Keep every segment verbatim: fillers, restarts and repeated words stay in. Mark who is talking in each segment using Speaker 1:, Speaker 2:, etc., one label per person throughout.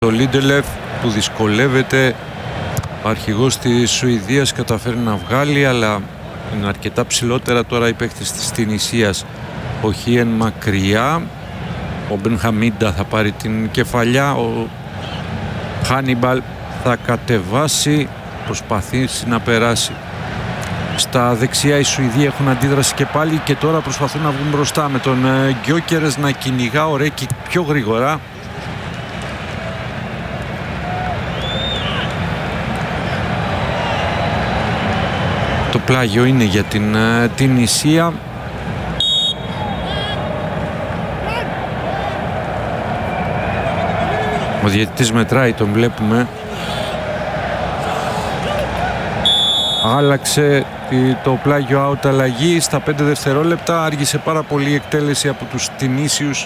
Speaker 1: Το Λίντελεφ που δυσκολεύεται, ο αρχηγός της Σουηδίας καταφέρει να βγάλει, αλλά είναι αρκετά ψηλότερα τώρα οι παίκτες της Τινησίας. Ο Χίεν μακριά, ο Μπενχαμίντα θα πάρει την κεφαλιά, ο Χάνιμπαλ θα κατεβάσει, προσπαθήσει να περάσει. Στα δεξιά οι Σουηδοί έχουν αντίδραση και πάλι και τώρα προσπαθούν να βγουν μπροστά με τον Γκιόκερες να κυνηγά ο Ρέκι πιο γρήγορα. Το πλάγιο είναι για την Τινησία. Ο διαιτητής μετράει, τον βλέπουμε. Άλλαξε το πλάγιο out αλλαγή στα πέντε δευτερόλεπτα. Άργησε πάρα πολύ η εκτέλεση από τους Τινήσιους.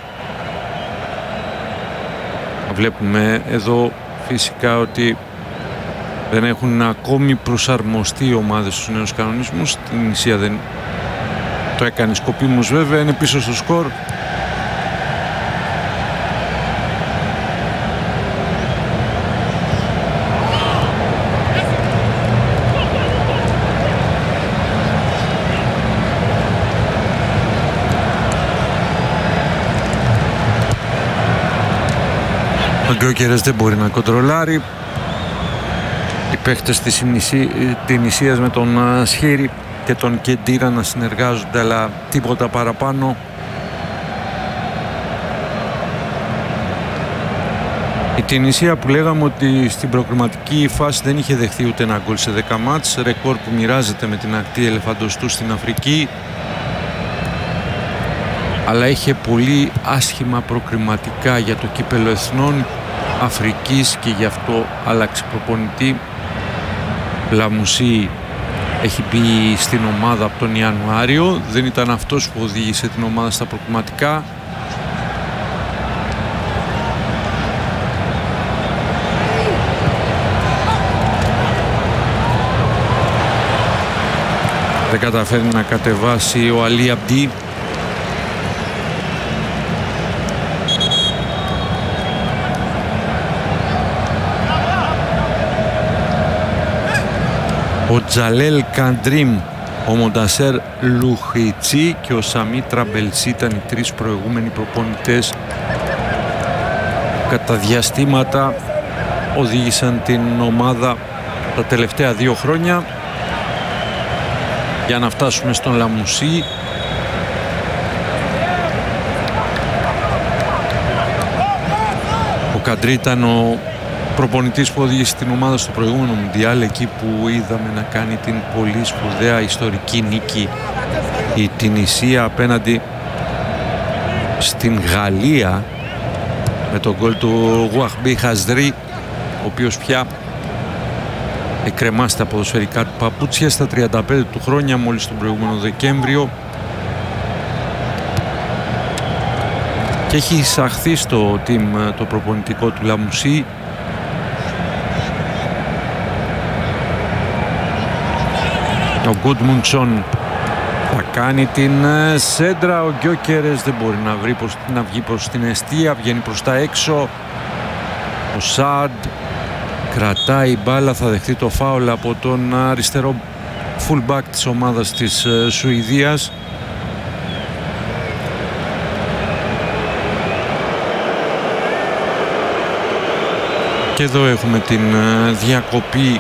Speaker 1: Βλέπουμε εδώ φυσικά ότι δεν έχουν ακόμη προσαρμοστεί οι ομάδες στους νέους κανονισμούς. Στην Τινησία δεν το έκανε σκοπίμως βέβαια, είναι πίσω στο σκορ. Ο Γκιόκερες δεν μπορεί να κοντρολάρει. Οι παίχτες της Τινησίας με τον Σχήρη και τον Κεντήρα να συνεργάζονται, αλλά τίποτα παραπάνω. Η Τινησία που λέγαμε ότι στην προκριματική φάση δεν είχε δεχθεί ούτε ένα γκολ σε δέκα μάτς, ρεκόρ που μοιράζεται με την ακτή ελεφαντοστού στην Αφρική, αλλά είχε πολύ άσχημα προκριματικά για το κύπελλο Εθνών Αφρικής και γι' αυτό άλλαξε προπονητή. Λαμουσί έχει μπει στην ομάδα από τον Ιανουάριο, δεν ήταν αυτός που οδήγησε την ομάδα στα προκριματικά. Δεν καταφέρει να κατεβάσει ο Αλί Αμπτί. Ο Τζαλέλ Καντρίμ, ο Μοντασέρ Λουχιτσί και ο Σαμί Τραμπελσί ήταν οι τρεις προηγούμενοι προπονητές που κατά διαστήματα οδήγησαν την ομάδα τα τελευταία δύο χρόνια. Για να φτάσουμε στον Λαμουσί, ο Καντρί ήταν ο προπονητής που οδήγησε την ομάδα στο προηγούμενο Μουντιάλ, εκεί που είδαμε να κάνει την πολύ σπουδαία ιστορική νίκη η Τινησία απέναντι στην Γαλλία με τον γκολ του Γουαχμπί Χαζρί, ο οποίος πια εκκρεμά στα ποδοσφαιρικά του παπούτσια στα τριάντα πέντε του χρόνια, μόλις τον προηγούμενο Δεκέμβριο, και έχει εισαχθεί στο team το προπονητικό του Λαμουσί. Ο Γκούντμουντσον θα κάνει την σέντρα, ο Γκιόκερες δεν μπορεί να, βρει προς, να βγει προς την εστία, βγαίνει προς τα έξω. Ο Σαντ κρατάει μπάλα, θα δεχτεί το φάουλ από τον αριστερό fullback της ομάδας της Σουηδίας. Και εδώ έχουμε την διακοπή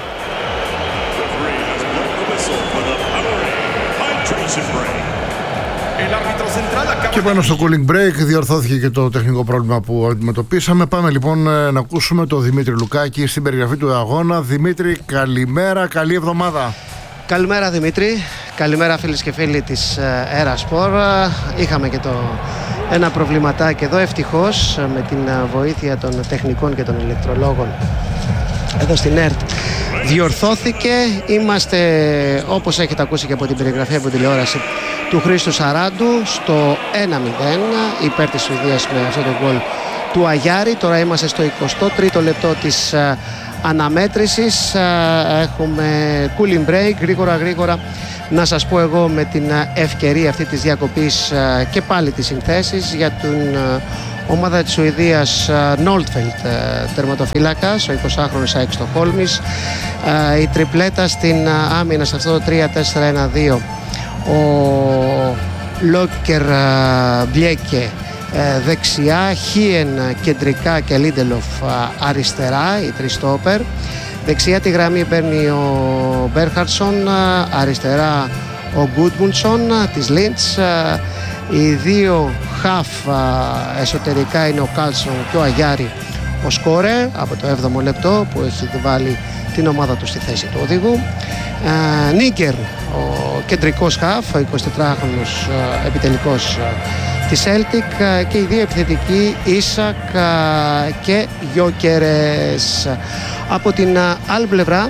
Speaker 2: και πάνω στο cooling break. Διορθώθηκε και το τεχνικό πρόβλημα που αντιμετωπίσαμε. Πάμε λοιπόν να ακούσουμε τον Δημήτρη Λουκάκη στην περιγραφή του αγώνα. Δημήτρη, καλημέρα, καλή εβδομάδα.
Speaker 3: Καλημέρα Δημήτρη, καλημέρα φίλες και φίλοι της Έρα Σπορ. Είχαμε και το ένα προβληματάκι εδώ, ευτυχώς με την βοήθεια των τεχνικών και των ηλεκτρολόγων εδώ στην ΕΡΤ διορθώθηκε. Είμαστε, όπως έχετε ακούσει και από την περιγραφή από τηλεόραση του Χρήστου Σαράντου, στο ένα μηδέν υπέρ της Σουηδίας με αυτό το γκολ του Αγιάρη. Τώρα είμαστε στο εικοστό τρίτο λεπτό της uh, αναμέτρησης. Uh, έχουμε cooling break. Γρήγορα γρήγορα να σας πω εγώ με την uh, ευκαιρία αυτή της διακοπής uh, και πάλι τις συνθέσεις για τον uh, ομάδα της Σουηδίας Νόλτφελτ τερματοφύλακας, ο εικοσάχρονος ΑΕΚ Στοκχόλμης. Η τριπλέτα στην άμυνα σε αυτό το τρία τέσσερα ένα δύο, ο Λόκερ Μπλιέκε δεξιά, Χίεν κεντρικά και Λίντελοφ αριστερά, οι τρεις στόπερ. Δεξιά τη γραμμή παίρνει ο Μπέρχαρτσον, αριστερά ο Γκούντμουντσον της Λίντς. Οι δύο χαφ εσωτερικά είναι ο Κάλσον και ο Αγιάρη ο Σκόρε από το έβδομο λεπτό που έχει βάλει την ομάδα του στη θέση του οδηγού. Νίγκερ ο κεντρικός χαφ, ο εικοσιτετράχρονος επιτελικός της Celtic, και οι δύο επιθετικοί Ίσακ και Γιόκερες. Από την άλλη πλευρά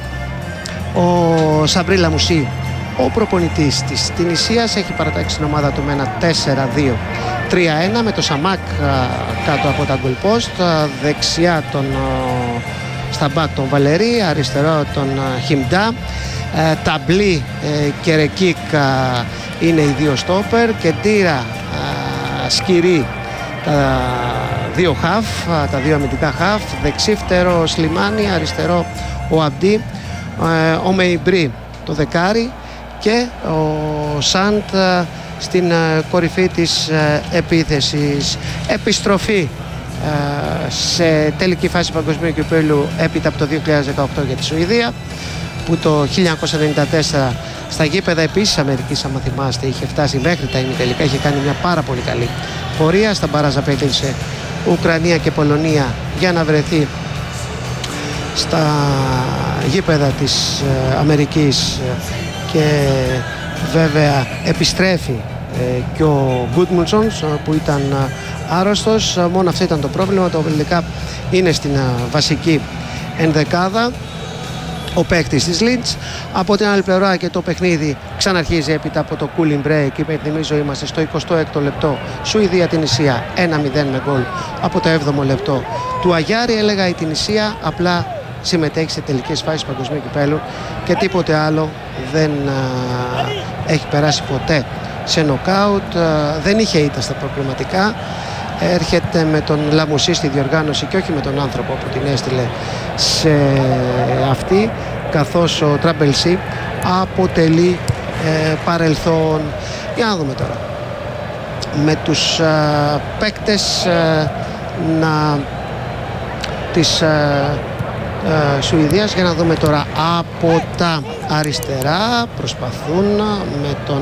Speaker 3: ο Σαμπρί Λαμουσί, ο προπονητής της Τινησίας, έχει παρατάξει την ομάδα του με ένα τέσσερα δύο τρία ένα με το Σαμάκ κάτω από τα goal post, δεξιά τον στα μπακ τον Βαλερή, αριστερό τον Χιμντά. Ταμπλή και Ρεκίκ είναι οι δύο στόπερ, και Ντύρα, Σκυρί τα δύο χαφ, τα δύο αμυντικά χαφ, δεξίφτερο Σλιμάνι, αριστερό ο Αμπτί, ο Μεϊμπρί το δεκάρι και ο Σαντ στην κορυφή της επίθεσης. Επιστροφή σε τελική φάση παγκοσμίου κυπέλλου έπειτα από το δύο χιλιάδες δεκαοκτώ για τη Σουηδία, που το χίλια εννιακόσια ενενήντα τέσσερα στα γήπεδα επίσης Αμερικής, άμα θυμάστε, είχε φτάσει μέχρι τα ημιτελικά, είχε κάνει μια πάρα πολύ καλή πορεία. Στα μπαράζ απέκλεισε Ουκρανία και Πολωνία για να βρεθεί στα γήπεδα της Αμερικής, και βέβαια επιστρέφει και ο Γκούντμουντσον που ήταν άρρωστος. Μόνο αυτό ήταν το πρόβλημα, το τελικά είναι στην βασική ενδεκάδα ο παίκτης της Λίντς. Από την άλλη πλευρά και το παιχνίδι ξαναρχίζει έπειτα από το cooling break. Υπενθυμίζω, είμαστε στο εικοστό έκτο λεπτό, Σουηδία Τινησία ένα μηδέν με γκολ από το έβδομο λεπτό του Αγιάρη. Έλεγα, η Τινησία απλά συμμετέχει σε τελικές φάσεις παγκοσμίου κυπέλλου και τίποτε άλλο δεν α, έχει περάσει ποτέ σε νοκάουτ. Α, δεν είχε ήττα στα προκριματικά. Έρχεται με τον Λαμουσί στη διοργάνωση και όχι με τον άνθρωπο που την έστειλε σε αυτή, καθώς ο Τραμπελσί αποτελεί ε, παρελθόν. Για να δούμε τώρα με τους ε, παίκτες ε, να, της ε, ε, Σουηδίας. Για να δούμε τώρα από τα αριστερά προσπαθούν με τον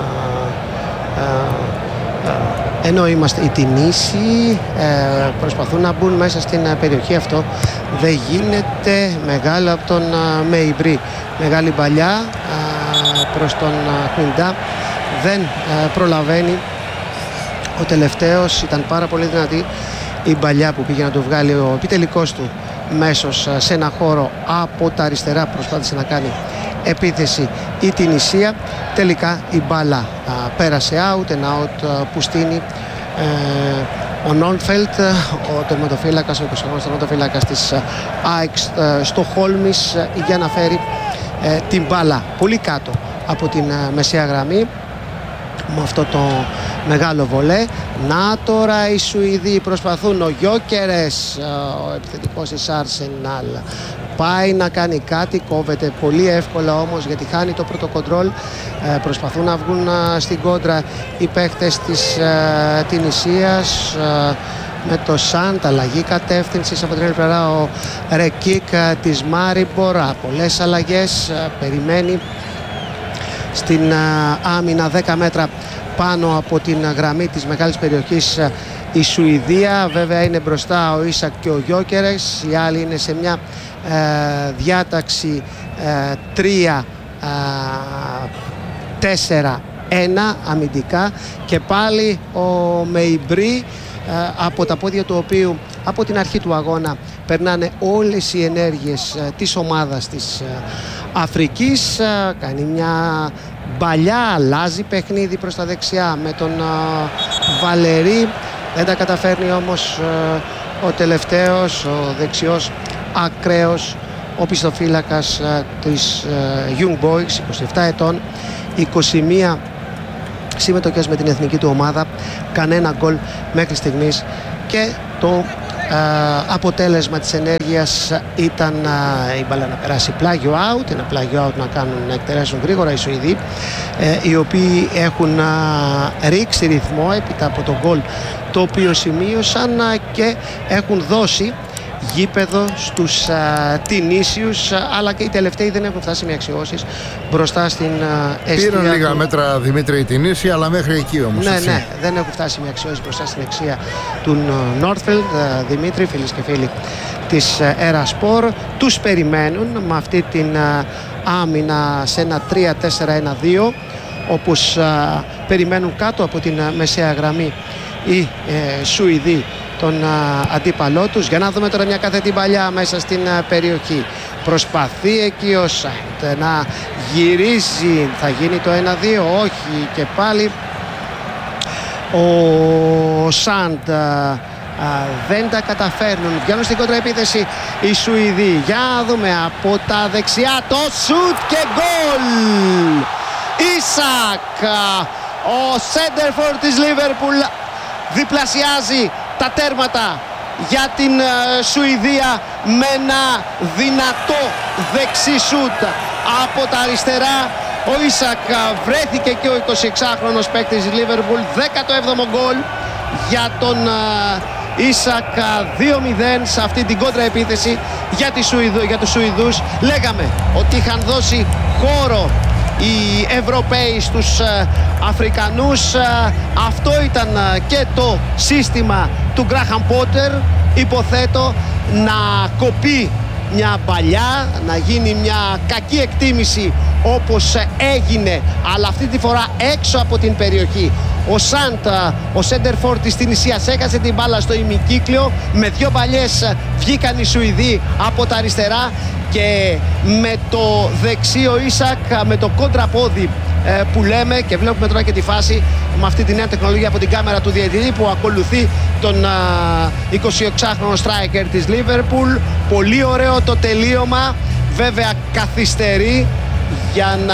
Speaker 3: ε, ε, ενώ είμαστε οι Τινήσοι, ε, προσπαθούν να μπουν μέσα στην ε, περιοχή. Αυτό δεν γίνεται. Μεγάλο από τον ε, Μεϊμπρί, μεγάλη παλιά ε, προς τον Χουιντά, ε, δεν ε, προλαβαίνει. Ο τελευταίος ήταν πάρα πολύ δυνατή η παλιά που πήγε να το βγάλει ο επιτελικός του μέσος ε, σε ένα χώρο από τα αριστερά, προσπάθησε να κάνει επίθεση η Τινησία. Τελικά η μπάλα α, πέρασε out, ένα out α, που στείνει ε, ο Νόλτφελτ, ο τερματοφύλακας, ο εικοσάχρονος τερματοφύλακας της ΑΕΚ Στοκχόλμης, για να φέρει ε, την μπάλα πολύ κάτω από την α, μεσαία γραμμή με αυτό το μεγάλο βολέ. Να τώρα οι Σουηδοί προσπαθούν, ο Γιόκερες, ο επιθετικός της Arsenal, πάει να κάνει κάτι, κόβεται πολύ εύκολα όμως γιατί χάνει το πρώτο κοντρόλ. Ε, προσπαθούν να βγουν ε, στην κόντρα οι παίχτες της ε, Τινησίας ε, με το Σαντ, αλλαγή κατεύθυνσης από την άλλη πλευρά ο Ρεκίκ ε, της Μάριμπορ, πολλές αλλαγές, ε, περιμένει στην ε, άμυνα δέκα μέτρα πάνω από την γραμμή της μεγάλης περιοχής ε, η Σουηδία. Βέβαια είναι μπροστά ο Ίσακ και ο Γιόκερες, οι άλλοι είναι σε μια ε, διάταξη ε, τρία τέσσερα ένα αμυντικά, και πάλι ο Μεϊμπρί ε, από τα πόδια του οποίου από την αρχή του αγώνα περνάνε όλες οι ενέργειες ε, της ομάδας της ε, Αφρικής. Ε, κάνει μια μπαλιά, αλλάζει παιχνίδι προς τα δεξιά με τον ε, Βαλερή, δεν τα καταφέρνει όμως ε, ο τελευταίος, ο δεξιός ακραίος, ο πιστοφύλακας ε, της ε, Young Boys, είκοσι επτά ετών, είκοσι μία έξι συμμετοχές με την εθνική του ομάδα, κανένα γκολ μέχρι στιγμής, και το Uh, αποτέλεσμα της ενέργειας ήταν uh, η μπάλα να περάσει πλάγιο out, ένα πλάγιο out να κάνουν, να εκτελέσουν γρήγορα οι Σουηδοί, uh, οι οποίοι έχουν uh, ρίξει ρυθμό έπειτα από τον γκολ το οποίο σημείωσαν uh, και έχουν δώσει γήπεδο στους uh, Τινήσιους, uh, αλλά και οι τελευταίοι δεν έχουν φτάσει με αξιώσεις μπροστά στην uh, αιστεία.
Speaker 2: Πήραν λίγα μέτρα, Δημήτρη, οι Τινήσιοι, αλλά μέχρι εκεί όμως.
Speaker 3: Ναι,
Speaker 2: έτσι.
Speaker 3: ναι, δεν έχουν φτάσει με αξιώσεις μπροστά στην αιστεία του Northfield. uh, Δημήτρη, φίλες και φίλοι της uh, Eraspor, τους περιμένουν με αυτή την uh, άμυνα σε ένα τρία τέσσερα ένα δύο, όπως uh, περιμένουν κάτω από την uh, μεσαία γραμμή οι uh, Σουηδοί τον uh, αντίπαλό τους. Για να δούμε τώρα μια κάθετη παλιά μέσα στην uh, περιοχή. Προσπαθεί εκεί ο Σαντ να γυρίζει, θα γίνει το ένα δύο, όχι, και πάλι ο Σαντ uh, uh, δεν τα καταφέρνουν. Βγαίνουν στην κοντραεπίθεση οι Σουηδοί. Για να δούμε από τα δεξιά το σουτ και γκολ. Ίσακ, ο σέντερφορ της Λίβερπουλ, διπλασιάζει τα τέρματα για την uh, Σουηδία με ένα δυνατό δεξί σούτ από τα αριστερά. Ο Ίσακ βρέθηκε και ο εικοσιεξάχρονος παίκτης της Λίβερπουλ, δέκατο έβδομο γκολ για τον uh, Ίσακ. Δύο μηδέν σε αυτή την κόντρα επίθεση για, τη Σουηδού, για τους Σουηδούς. Λέγαμε ότι είχαν δώσει χώρο οι Ευρωπαίοι στους uh, Αφρικανούς. Uh, αυτό ήταν uh, και το σύστημα του Γκράχαμ Πότερ. Υποθέτω να κοπεί μια παλιά, να γίνει μια κακή εκτίμηση όπως έγινε, αλλά αυτή τη φορά έξω από την περιοχή. Ο Σάντα, ο σέντερφορ της Τινησίας, έχασε την μπάλα στο ημικύκλιο. Με δύο παλιές βγήκαν οι Σουηδοί από τα αριστερά και με το δεξί ο Ίσακ, με το κόντραπόδι ε, που λέμε, και βλέπουμε τώρα και τη φάση με αυτή τη νέα τεχνολογία από την κάμερα του διαιτητή που ακολουθεί τον εικοσιεξάχρονο striker της Liverpool. Πολύ ωραίο το τελείωμα, βέβαια καθυστερεί, για να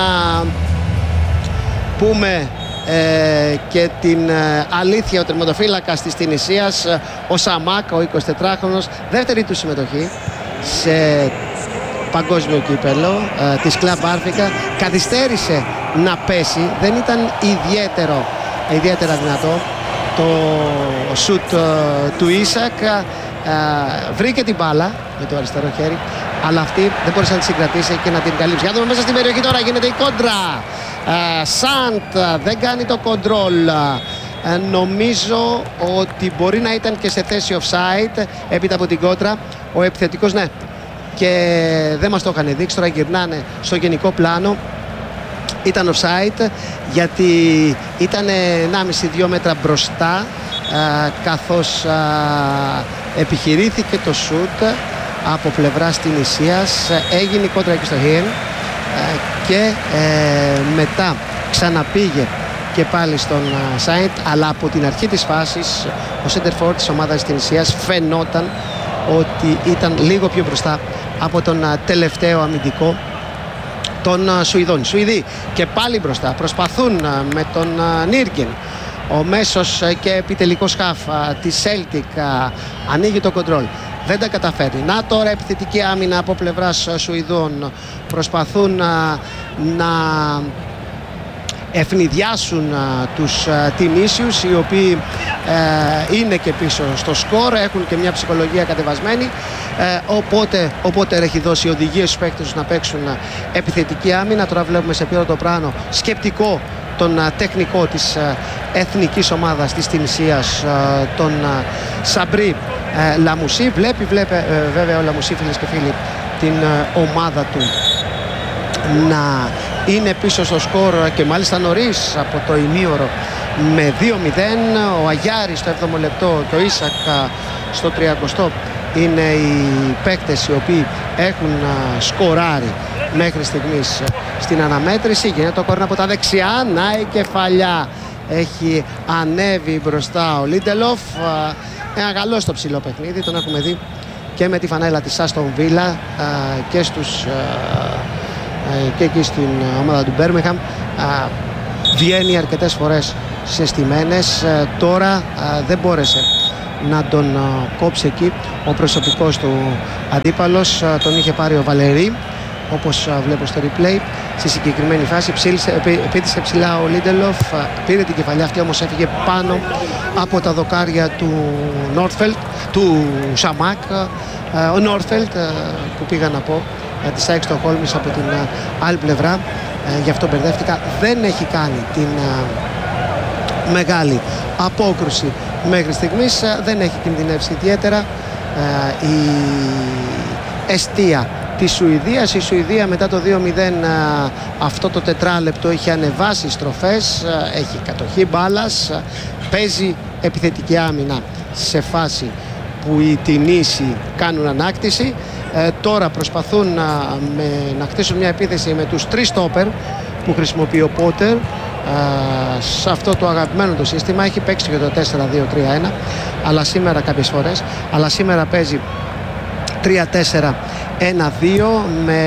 Speaker 3: πούμε ε, και την ε, αλήθεια, ο τερματοφύλακας της Τινησίας, ε, ο Σαμάκ, ο εικοσιτετράχρονος, δεύτερη του συμμετοχή σε παγκόσμιο κύπελο ε, της Club Africa, καθυστέρησε να πέσει, δεν ήταν ιδιαίτερο, ιδιαίτερα δυνατό το σουτ ε, του Ίσακ. ε, βρήκε την μπάλα με το αριστερό χέρι, αλλά αυτή δεν μπορούσε να τη συγκρατήσει και να την καλύψει. Για δούμε μέσα στην περιοχή τώρα, γίνεται η κόντρα. ε, Σαντ δεν κάνει το κοντρόλ. ε, νομίζω ότι μπορεί να ήταν και σε θέση offside έπειτα από την κόντρα. Ο επιθετικός, ναι, και δεν μας το είχαν δείξει, τώρα γυρνάνε στο γενικό πλάνο. Ήταν offside γιατί ήταν ενάμιση με δύο μέτρα μπροστά, α, καθώς α, επιχειρήθηκε το σουτ από πλευράς Τινησίας. Έγινε η κόντρα εκεί στο Χίεν και ε, μετά ξαναπήγε και πάλι στον Σάιντ, αλλά από την αρχή της φάσης ο σέντερφορ της ομάδας της Τινησίας φαινόταν ότι ήταν λίγο πιο μπροστά από τον τελευταίο αμυντικό των Σουηδών. Σουηδοί και πάλι μπροστά προσπαθούν με τον Νίργκεν. Ο μέσος και επιτελικός χαφ της Celtic ανοίγει το κοντρόλ, δεν τα καταφέρει. Να τώρα επιθετική άμυνα από πλευράς Σουηδών, προσπαθούν να, να ευνηδιάσουν α, τους α, Τινήσιους, οι οποίοι ε, είναι και πίσω στο σκορ, έχουν και μια ψυχολογία κατεβασμένη, ε, οπότε ο Πότερ έχει δώσει οδηγίες στους παίκτες να παίξουν α, επιθετική άμυνα. Τώρα βλέπουμε σε πρώτο πλάνο σκεπτικό τον α, τεχνικό της α, εθνικής ομάδας της Τινησίας, α, τον α, Σαμπρί α, Λαμουσί. Βλέπει, βλέπει ε, βέβαια ο Λαμουσί, φίλες και φίλοι, την α, ομάδα του να είναι πίσω στο σκορ και μάλιστα νωρίς από το ημίωρο με δύο μηδέν. Ο Αγιάρης στο έβδομο λεπτό, το Ίσακ στο τριαντοστό είναι οι παίκτες οι οποίοι έχουν σκοράρει μέχρι στιγμής στην αναμέτρηση. Γίνεται το κόρνερ από τα δεξιά, να η κεφαλιά έχει ανέβει μπροστά ο Λίντελοφ. Ένα καλό στο ψηλό παιχνίδι, τον έχουμε δει και με τη φανέλα της Άστον Βίλα και στους και εκεί στην ομάδα του Μπέρμιχαμ. βγαίνει αρκετές φορές σε στιμένες. Τώρα δεν μπόρεσε να τον κόψει εκεί ο προσωπικός του αντίπαλος. Τον είχε πάρει ο Βαλερή, όπως βλέπω στο replay. Στη συγκεκριμένη φάση επίδησε ψηλά ο Λίντελοφ, πήρε την κεφαλιά αυτή, όμως έφυγε πάνω από τα δοκάρια του Νόρτφελτ, του Σαμάκ. Ο Νόρτφελτ, που πήγα να πω, της ΑΕΚ Στοκχόλμης από την άλλη πλευρά, γι' αυτό μπερδεύτηκα, δεν έχει κάνει την μεγάλη απόκρουση μέχρι στιγμής, δεν έχει κινδυνεύσει ιδιαίτερα η εστία της Σουηδίας. Η Σουηδία μετά το δύο μηδέν αυτό το τετράλεπτο έχει ανεβάσει στροφές, έχει κατοχή μπάλας, παίζει επιθετική άμυνα σε φάση που οι Τινήσοι κάνουν ανάκτηση. Ε, τώρα προσπαθούν να, με, να χτίσουν μια επίθεση με τους τρεις στόπερ που χρησιμοποιεί ο Πότερ ε, σε αυτό το αγαπημένο το σύστημα. Έχει παίξει και το τέσσερα δύο τρία ένα, αλλά σήμερα κάποιες φορές, αλλά σήμερα παίζει τρία τέσσερα ένα δύο με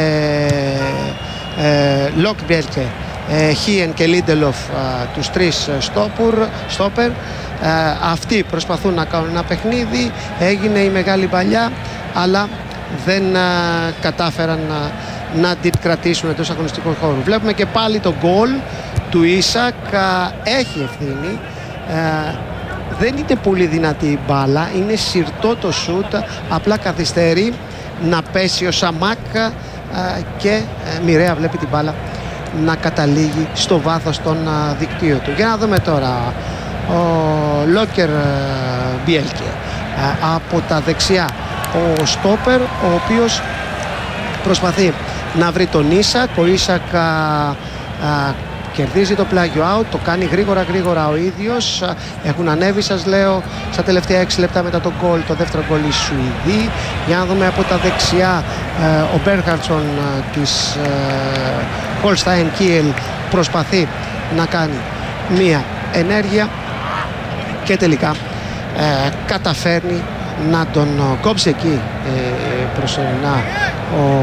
Speaker 3: ε, Λοκ Μπιέλκε, ε, Χίεν και Λίντελοφ, ε, τους τρεις στόπουρ, στόπερ. Ε, αυτοί προσπαθούν να κάνουν ένα παιχνίδι, έγινε η μεγάλη παλιά, αλλά δεν α, κατάφεραν να, να την κρατήσουν εντός αγωνιστικού χώρου. Βλέπουμε και πάλι το γκολ του Ίσακ, α, έχει ευθύνη, α, δεν είναι πολύ δυνατή η μπάλα, είναι σιρτό το σούτ, απλά καθυστερεί να πέσει ο Σαμάκ α, και α, μοιραία βλέπει την μπάλα να καταλήγει στο βάθος των α, δικτύων του. Για να δούμε τώρα ο Λόκερ Μπιέλκε από τα δεξιά, ο στόπερ, ο οποίος προσπαθεί να βρει τον Ίσακ. Ο Ίσακ α, α, κερδίζει το πλάγιο out, το κάνει γρήγορα γρήγορα ο ίδιος. Έχουν ανέβει, σας λέω, στα τελευταία έξι λεπτά μετά το γκολ, το δεύτερο γκολ οι Σουηδοί. Για να δούμε από τα δεξιά, ε, ο Μπέρχαρτσον ε, της Holstein Kiel προσπαθεί να κάνει μία ενέργεια και τελικά ε, καταφέρνει να τον κόψει εκεί ε, προσωρινά ο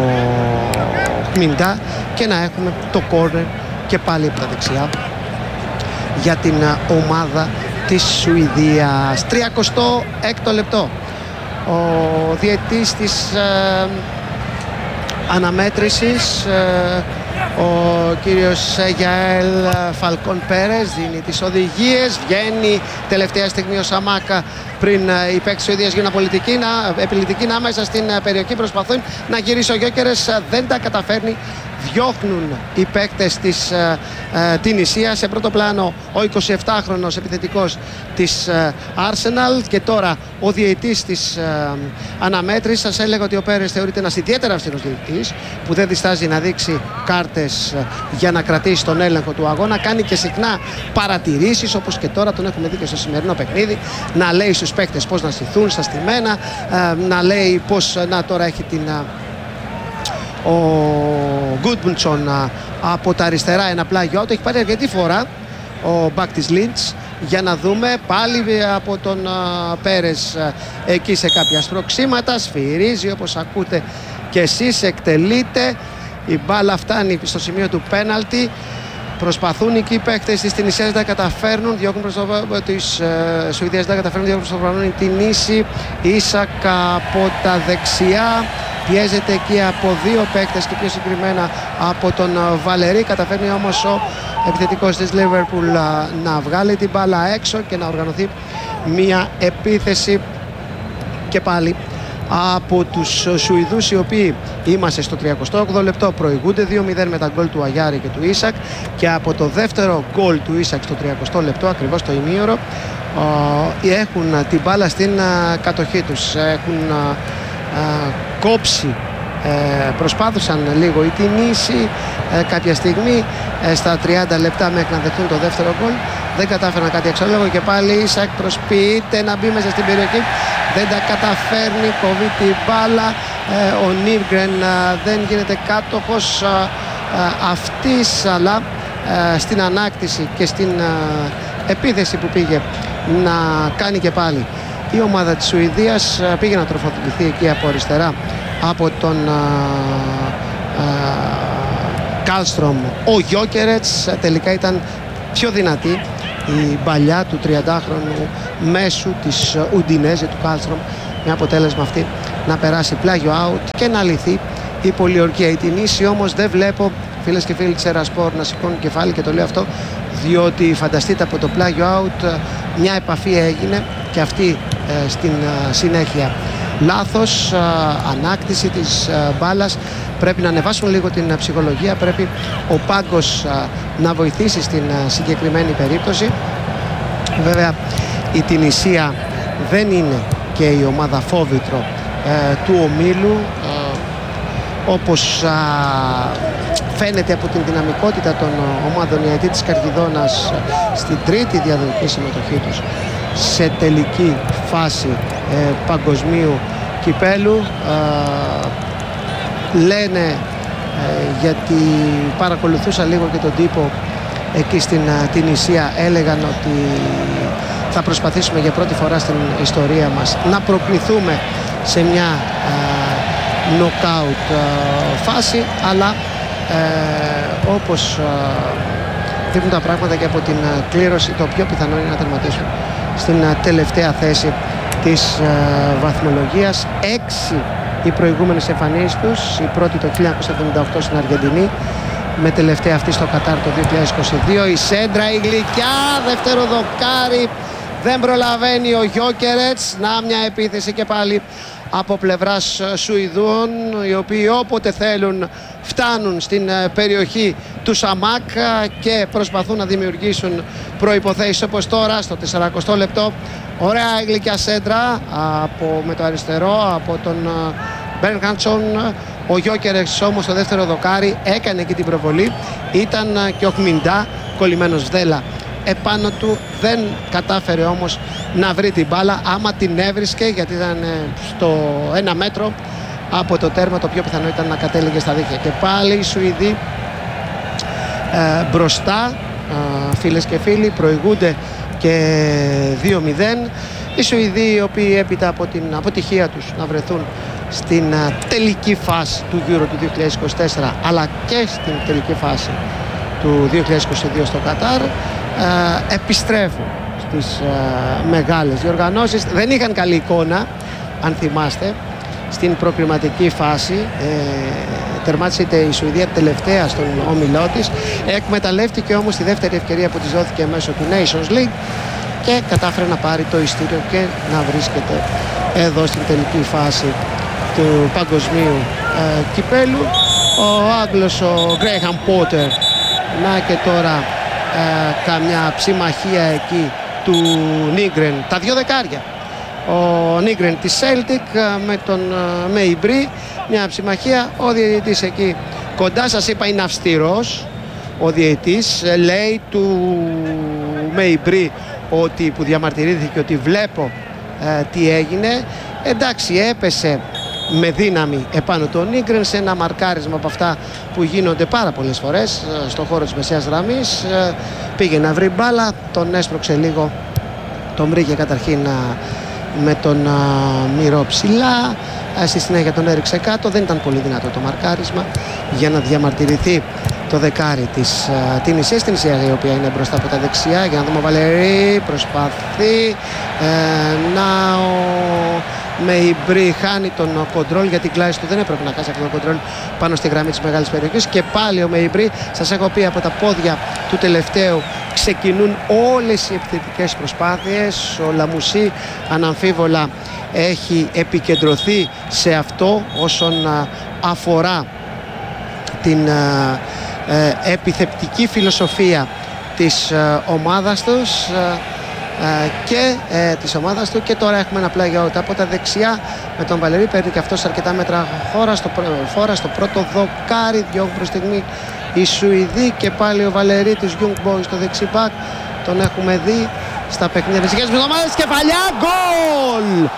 Speaker 3: Χμιντά και να έχουμε το κόρνερ και πάλι από τα δεξιά για την ομάδα της Σουηδίας. τριακοστό έκτο λεπτό. Ο διαιτής της ε, αναμέτρησης, ε, ο κύριος Γιαέλ Φαλκόν Πέρες, δίνει τις οδηγίες. Βγαίνει τελευταία στιγμή ο Σαμάκα πριν οι παίκτες της Σουηδίας γίνουν πολιτική, να, επιλυτική, να μέσα στην περιοχή προσπαθούν να γυρίσει ο Γιόκερες, δεν τα καταφέρνει. Διώχνουν οι παίκτες της ε, ε, Τινησίας. Σε πρώτο πλάνο ο εικοσιεπτάχρονος επιθετικός της ε, Arsenal και τώρα ο διαιτής της ε, αναμέτρησης. Σας έλεγα ότι ο Πέρες θεωρείται ένας ιδιαίτερα αυστηρός διαιτής που δεν διστάζει να δείξει κάρτες ε, για να κρατήσει τον έλεγχο του αγώνα. Κάνει και συχνά παρατηρήσεις, όπως και τώρα τον έχουμε δει και στο σημερινό παιχνίδι, να λέει στους παίκτες πώς να στηθούν στα στημένα, ε, να λέει πώς να τώρα έχει την... Ε, ο Γκούντμουντσον από τα αριστερά ένα πλάγιο out, έχει πάρει αρκετή φορά ο μπακ της Λίντς. Για να δούμε πάλι από τον Πέρες εκεί σε κάποια σπροξήματα, σφυρίζει όπως ακούτε και εσείς, εκτελείται, η μπάλα φτάνει στο σημείο του πέναλτι. Προσπαθούν εκεί οι παίκτες της Τινησίας, δεν τα καταφέρνουν, διώχνουν προς το της ε, Σουηδίας, δεν τα καταφέρνουν, διώχνουν προς το παρόν η Τινήση. Ίσακ από τα δεξιά, πιέζεται εκεί από δύο παίκτες και πιο συγκεκριμένα από τον Βαλερή. Καταφέρνει όμως ο επιθετικός της Λίβερπουλ να βγάλει την μπάλα έξω και να οργανωθεί μια επίθεση και πάλι από τους Σουηδούς, οι οποίοι είμαστε στο τριακοστό όγδοο λεπτό, προηγούνται δύο μηδέν με τα γκολ του Αγιάρη και του Ίσακ, και από το δεύτερο γκολ του Ίσακ στο τριακοστό λεπτό, ακριβώς το ημίωρο, έχουν την μπάλα στην κατοχή τους. Έχουν κόψει, προσπάθησαν λίγο οι Τινήσοι κάποια στιγμή στα τριάντα λεπτά μέχρι να δεχτούν το δεύτερο γκολ, δεν κατάφεραν κάτι αξιόλογο και πάλι Ίσακ προσποιείται να μπει μέσα στην περιοχή, δεν τα καταφέρνει, κοβεί την μπάλα. Ο Νίργκρεν δεν γίνεται κάτοχος αυτής, αλλά στην ανάκτηση και στην επίθεση που πήγε να κάνει και πάλι η ομάδα της Σουηδίας, πήγε να τροφοδοτηθεί εκεί από αριστερά από τον Κάλστρομ ο Γιόκερετς. Τελικά ήταν πιο δυνατή η παλιά του τριαντάχρονου μέσου της Ουντινέζε του Κάλστρομ, με αποτέλεσμα αυτή να περάσει πλάγιο out και να λυθεί η πολιορκία. Η Τινήση όμως δεν βλέπω, φίλες και φίλοι της Ερασπορ, να σηκώνουν κεφάλι, και το λέω αυτό διότι φανταστείτε, από το πλάγιο out μια επαφή έγινε και αυτή ε, στην ε, συνέχεια λάθος, ε, ανάκτηση της ε, μπάλας. Πρέπει να ανεβάσουν λίγο την ε, ψυχολογία, πρέπει ο πάγκος ε, να βοηθήσει στην ε, συγκεκριμένη περίπτωση. Βέβαια η Τινησία δεν είναι και η ομάδα φόβητρο ε, του ομίλου, ε, όπως α, φαίνεται από την δυναμικότητα των ομάδων. Η ΑΕΤ της Καρκιδώνας στην τρίτη διαδοχική συμμετοχή τους σε τελική φάση ε, παγκοσμίου κυπέλου. Ε, λένε, ε, γιατί παρακολουθούσα λίγο και τον τύπο εκεί στην Τινησία, έλεγαν ότι θα προσπαθήσουμε για πρώτη φορά στην ιστορία μας να προκληθούμε σε μια νοκάουτ φάση, αλλά ε, όπως ε, δείχνουν τα πράγματα και από την ε, κλήρωση, το πιο πιθανό είναι να τερματίσουν στην ε, τελευταία θέση της ε, βαθμολογίας. Έξι οι προηγούμενες εμφανίσεις τους, η πρώτη το χίλια εννιακόσια εβδομήντα οκτώ στην Αργεντινή, με τελευταία αυτή στο Κατάρ το δύο χιλιάδες είκοσι δύο. Η σέντρα, η γλυκιά, δεύτερο δοκάρι, δεν προλαβαίνει ο Γιόκερετς. Να μια επίθεση και πάλι από πλευράς Σουηδών, οι οποίοι όποτε θέλουν φτάνουν στην περιοχή του Σαμάκ και προσπαθούν να δημιουργήσουν προϋποθέσεις, όπως τώρα στο σαρανταοστό λεπτό. Ωραία γλυκιά σέντρα από, με το αριστερό από τον Μπέρνχαντσον. Ο Γιόκερετς όμως το δεύτερο δοκάρι έκανε και την προβολή. Ήταν και ο Χμιντά κολλημένος δέλα επάνω του, δεν κατάφερε όμως να βρει την μπάλα. Άμα την έβρισκε, γιατί ήταν στο ένα μέτρο από το τέρμα, το πιο πιθανό ήταν να κατέληγε στα δίχτυα. Και πάλι οι Σουηδοί ε, μπροστά, ε, φίλες και φίλοι, προηγούνται και δύο μηδέν. Οι Σουηδοί, οι οποίοι έπειτα από την αποτυχία τους να βρεθούν στην ε, τελική φάση του Euro του δύο χιλιάδες είκοσι τέσσερα, αλλά και στην τελική φάση του δύο χιλιάδες είκοσι δύο στο Κατάρ, ε, επιστρέφουν στις ε, μεγάλες διοργανώσεις. Δεν είχαν καλή εικόνα, αν θυμάστε, στην προκριματική φάση. Ε, τερμάτισε η Σουηδία τελευταία στον όμιλό της. Εκμεταλλεύτηκε όμως τη δεύτερη ευκαιρία που της δόθηκε μέσω του Nations League και κατάφερε να πάρει το ειστήριο και να βρίσκεται εδώ στην τελική φάση του παγκοσμίου ε, κυπέλου. Ο Άγγλος, ο Γκρέιχαμ Πότερ, να και τώρα ε, καμιά ψημαχία εκεί του Νίγκρεν, τα δύο δεκάρια. Ο Νίγκρεν της Celtic με τον Μέιμπρι, μια ψημαχία. Ο διαιτητής εκεί κοντά, σας είπα, είναι αυστηρός. Ο διαιτητής λέει του Μέιμπρι, ότι, που διαμαρτυρήθηκε, ότι βλέπω ε, τι έγινε. Εντάξει, έπεσε με δύναμη επάνω του Νίγκρεν σε ένα μαρκάρισμα από αυτά που γίνονται πάρα πολλές φορές ε, στον χώρο της μεσαίας γραμμής. Ε, πήγε να βρει μπάλα, τον έσπρωξε λίγο, τον βρήκε καταρχήν ε, με τον α, μυρό ψηλά, α, στη συνέχεια τον έριξε κάτω. Δεν ήταν πολύ δυνατό το μαρκάρισμα για να διαμαρτυρηθεί το δεκάρι της Τινησίας. Την Τινησία, η οποία είναι μπροστά από τα δεξιά. Για να δούμε, ο Βαλερή προσπαθεί ε, να ο Μέιμπρι χάνει τον κοντρόλ, γιατί η κλάση του δεν έπρεπε να χάσει αυτό το κοντρόλ πάνω στη γραμμή της μεγάλης περιοχής. Και πάλι ο Μέιμπρι, σας έχω πει, από τα πόδια του τελευταίου ξεκινούν όλες οι επιθετικές προσπάθειες. Ο Λαμουσί αναμφίβολα έχει επικεντρωθεί σε αυτό όσον αφορά την ε, επιθετική φιλοσοφία της ε, ομάδας τους ε, ε, και ε, της ομάδας του. Και τώρα έχουμε ένα πλάγιο out από τα δεξιά με τον Βαλερή, παίρνει και αυτός αρκετά μέτρα χώρα στο, φόρα στο πρώτο δοκάρι, διώχνει προς στιγμή οι Σουηδοί. Και πάλι ο Βαλερή της Young Boys στο δεξί μπακ, τον έχουμε δει στα παιχνίδια της δικές εβδομάδες. Κεφαλιά, γκολ!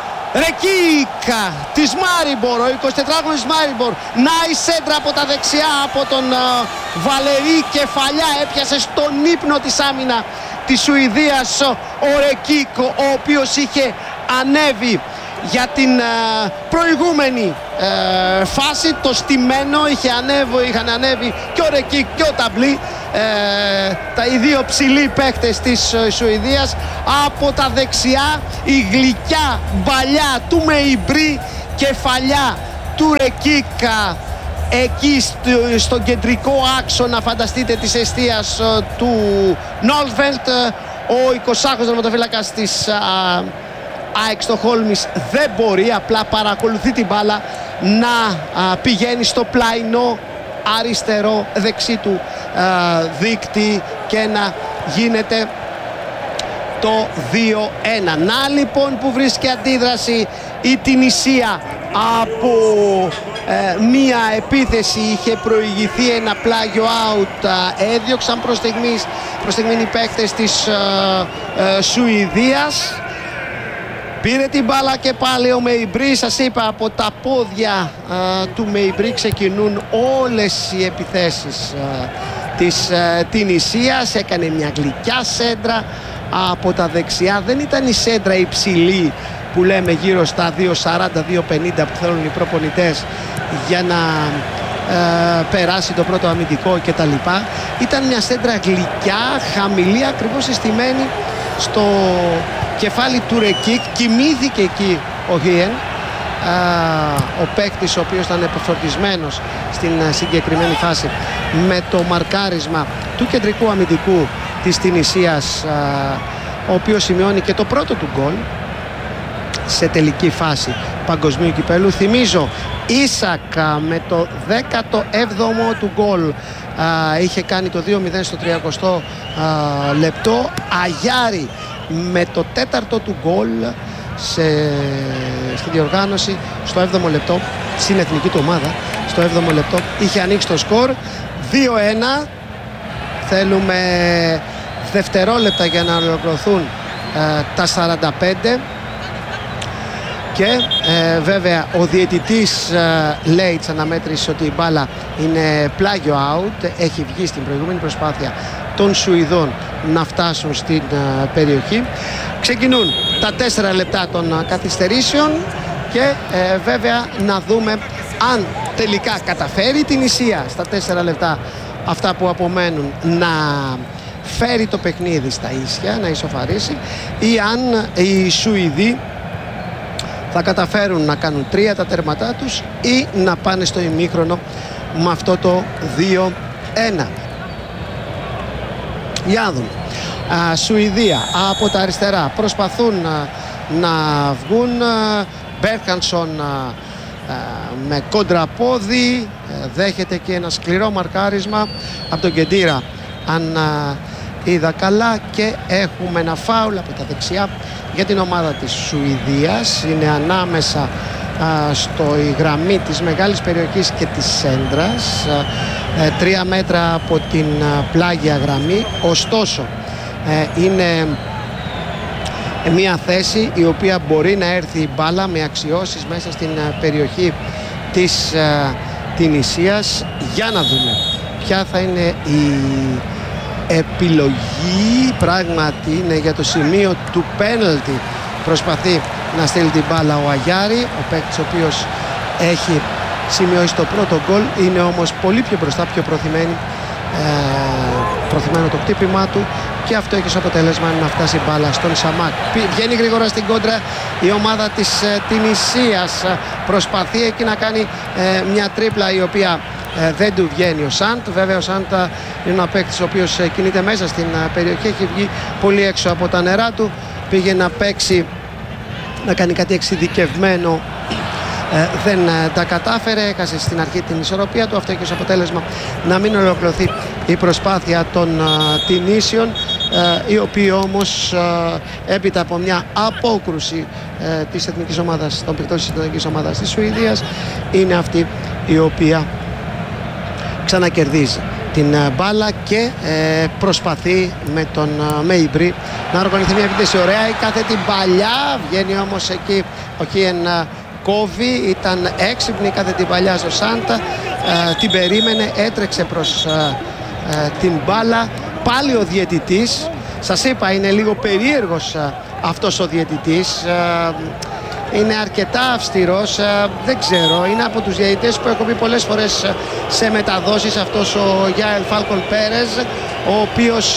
Speaker 3: Ρεκίκα της Μάριμπορ, ο εικοσιτετράχρονος της Μάριμπορ. Να η σέντρα από τα δεξιά από τον uh, Βαλερή. Κεφαλιά, έπιασε στον ύπνο της άμυνα της Σουηδίας ο Ρεκίκο, ο οποίος είχε ανέβει για την uh, προηγούμενη uh, φάση. Το στημένο είχε ανέβει, είχαν ανέβει και ο Ρεκίκ και ο Ταμπλή, uh, τα οι δύο ψηλοί παίκτες της uh, Σουηδίας. Από τα δεξιά η γλυκιά μπαλιά του Μεϊμπρί, κεφαλιά του Ρεκίκ εκεί στο, στον κεντρικό άξονα, φανταστείτε, της εστίας uh, του Νόλφελτ. Ο εικοσάχρονος δραματοφύλακας της uh, ΑΕΚ Στοκχόλμης δεν μπορεί, απλά παρακολουθεί την μπάλα να α, πηγαίνει στο πλαϊνό αριστερό δεξί του α, δίκτυ και να γίνεται το δύο ένα. Να λοιπόν που βρίσκει αντίδραση η Τινησία από ε, μία επίθεση. Είχε προηγηθεί ένα πλάγιο out, α, έδιωξαν προς στιγμής, προς στιγμήν οι παίκτες της α, α, Σουηδίας. Πήρε την μπάλα και πάλι ο Μεϊμπρί. Σας είπα, από τα πόδια α, του Μεϊμπρί ξεκινούν όλες οι επιθέσεις α, της α, Τινησίας. Έκανε μια γλυκιά σέντρα από τα δεξιά. Δεν ήταν η σέντρα υψηλή που λέμε γύρω στα δύο σαράντα δύο πενήντα που θέλουν οι προπονητές για να α, περάσει το πρώτο αμυντικό κτλ. Ήταν μια σέντρα γλυκιά, χαμηλή, ακριβώς συστημένη στο κεφάλι του Ρεκίκ. Κοιμήθηκε εκεί ο Χίεν, ο παίκτης ο οποίος ήταν επιφορτισμένος στην συγκεκριμένη φάση με το μαρκάρισμα του κεντρικού αμυντικού της Τινησίας, ο οποίος σημειώνει και το πρώτο του γκολ σε τελική φάση παγκοσμίου κυπέλου. Θυμίζω, Ίσακ με το δέκατο έβδομο του γκολ είχε κάνει το δύο μηδέν στο τριακοστό λεπτό. Αγιάρη με το τέταρτο του γκολ σε, στη διοργάνωση στο έβδομο λεπτό, στην εθνική του ομάδα, στο έβδομο λεπτό είχε ανοίξει το σκορ. Δύο ένα. Θέλουμε δευτερόλεπτα για να ολοκληρωθούν ε, τα σαράντα πέντε. Και ε, βέβαια ο διαιτητής ε, λέει της αναμέτρησης ότι η μπάλα είναι πλάγιο out. Έχει βγει στην προηγούμενη προσπάθεια των Σουηδών να φτάσουν στην ε, περιοχή. Ξεκινούν τα τέσσερα λεπτά των ε, καθυστερήσεων και ε, βέβαια να δούμε αν τελικά καταφέρει την Ισία στα τέσσερα λεπτά αυτά που απομένουν να φέρει το παιχνίδι στα ίσια, να ισοφαρίσει, ή αν οι Σουηδοί θα καταφέρουν να κάνουν τρία τα τέρματά τους ή να πάνε στο ημίχρονο με αυτό το δύο ένα. Για δουν. Α, Σουηδία από τα αριστερά προσπαθούν α, να βγουν. Μπέρχανσον με κοντραπόδι, δέχεται και ένα σκληρό μαρκάρισμα από τον Κεντήρα, αν α, είδα καλά, και έχουμε ένα φάουλ από τα δεξιά για την ομάδα της Σουηδίας. Είναι ανάμεσα α, στο η γραμμή της μεγάλης περιοχής και της σέντρας, α, ε, τρία μέτρα από την α, πλάγια γραμμή. Ωστόσο ε, είναι μια θέση η οποία μπορεί να έρθει η μπάλα με αξιώσεις μέσα στην α, περιοχή της α, Τινησίας. Για να δούμε ποια θα είναι η επιλογή. Πράγματι είναι για το σημείο του πέναλτι, προσπαθεί να στείλει την μπάλα ο Αγιάρη, ο παίκτης ο οποίος έχει σημειώσει το πρώτο γκολ. Είναι όμως πολύ πιο μπροστά, πιο προθυμένη, ε, προθυμένο το χτύπημά του, και αυτό έχει ως αποτέλεσμα να φτάσει μπάλα στον Σαμάκ. Βγαίνει γρήγορα στην κόντρα η ομάδα της ε, Τινησίας, προσπαθεί εκεί να κάνει ε, μια τρίπλα η οποία ε, δεν του βγαίνει ο Σαντ. Βέβαια ο Σαντ είναι ένα παίκτης ο οποίος ε, κινείται μέσα στην ε, περιοχή, έχει βγει πολύ έξω από τα νερά του, πήγε να παίξει, να κάνει κάτι εξειδικευμένο, ε, δεν ε, τα κατάφερε, έκασε στην αρχή την ισορροπία του. Αυτό έχει ως αποτέλεσμα να μην ολοκληρωθεί η προσπάθεια των ε, Τινήσιων, ε, οι οποίοι όμως ε, έπειτα από μια απόκρουση ε, της εθνικής ομάδας, των παικτών της εθνικής ομάδας της Σουηδίας, είναι αυτή η οποία ξανακερδίζει την μπάλα και ε, προσπαθεί με τον ε, Μεϊμπρί να οργανωθεί μια επίθεση. Ωραία η κάθετη παλιά, βγαίνει όμως εκεί ο Χίεν, ε, κόβει. Ήταν έξυπνη η κάθετη παλιά στο Σάντα, ε, την περίμενε, έτρεξε προς ε, ε, την μπάλα. Πάλι ο διαιτητής, σας είπα, είναι λίγο περίεργος ε, αυτός ο διαιτητής, ε, είναι αρκετά αυστηρός, δεν ξέρω, είναι από τους διαιτητές που έχω πει πολλές φορές σε μεταδόσεις αυτός ο Γιάελ Φάλκον Πέρες, ο οποίος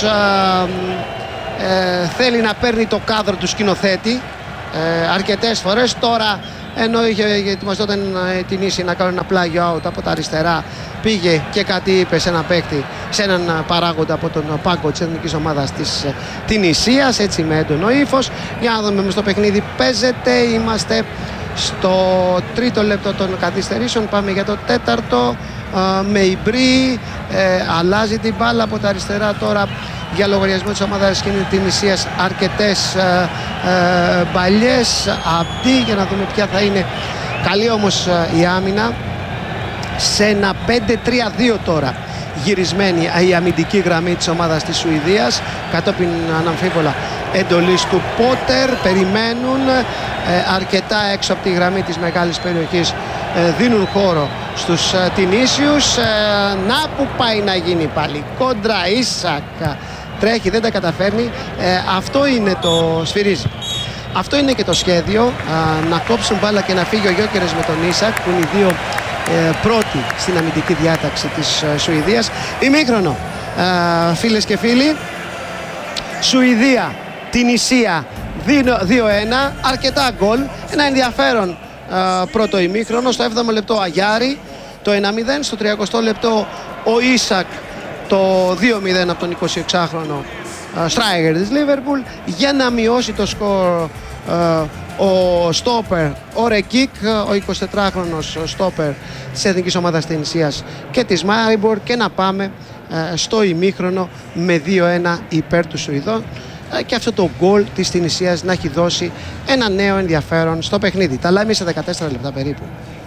Speaker 3: ε, θέλει να παίρνει το κάδρο του σκηνοθέτη ε, αρκετές φορές. Τώρα, ενώ είχε ετοιμαζόταν την ίση να κάνει ένα πλάγιο out από τα αριστερά, πήγε και κάτι είπε σε ένα παίκτη, σε έναν παράγοντα από τον πάγκο της εθνικής ομάδας της Τινησίας, έτσι με έντονο ύφος. Για να δούμε, στο παιχνίδι παίζεται, είμαστε στο τρίτο λεπτό των καθυστερήσεων, πάμε για το τέταρτο. Με Ιμπρί ε, αλλάζει την μπάλα από τα αριστερά τώρα για λογαριασμό της ομάδας Τινησίας, αρκετές ε, ε, μπαλιές. Απτή, για να δούμε ποια θα είναι. Καλή όμως ε, η άμυνα σε ένα πέντε τρία δύο τώρα, γυρισμένη η αμυντική γραμμή της ομάδας της Σουηδίας κατόπιν αναμφίβολα εντολής του Πότερ. Περιμένουν ε, αρκετά έξω από τη γραμμή της μεγάλης περιοχής, ε, δίνουν χώρο στους ε, Τινήσιους. ε, να που πάει να γίνει πάλι κόντρα, Ίσακ τρέχει, δεν τα καταφέρνει. ε, αυτό είναι το σφυρίζει. Αυτό είναι και το σχέδιο, α, να κόψουν μπάλα και να φύγει ο Γιόκερες με τον Ίσακ, που είναι οι δύο ε, πρώτοι στην αμυντική διάταξη της ε, Σουηδίας. Ημίχρονο, ε, φίλες και φίλοι. Σουηδία, Τινησία δύο ένα, αρκετά γκολ. Ένα ενδιαφέρον ε, πρώτο ημίχρονο. Στο έβδομο λεπτό Αγιάρη το ένα μηδέν, στο τριαντοοκτώ λεπτό ο Ίσακ το δύο μηδέν από τον εικοσιεξάχρονο στράικερ της Λίβερπουλ. Για να μειώσει το σκορ ο στόπερ, ο Ρεκίκ, ο εικοσιτετράχρονος στόπερ της εθνικής ομάδας Τινησίας και της Μάριμπορ, και να πάμε στο ημίχρονο με δύο ένα υπέρ του Σουηδών, και αυτό το γκολ της Τινησίας να έχει δώσει ένα νέο ενδιαφέρον στο παιχνίδι. Τα λέμε σε δεκατέσσερα λεπτά περίπου.